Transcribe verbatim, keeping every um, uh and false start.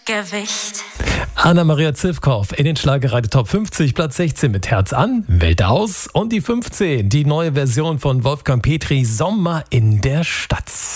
Gewicht. Anna-Maria Zivkow in den Schlagerradio Top fünfzig, Platz sechzehn mit Herz an, Welt aus und die fünfzehn, die neue Version von Wolfgang Petri, Sommer in der Stadt.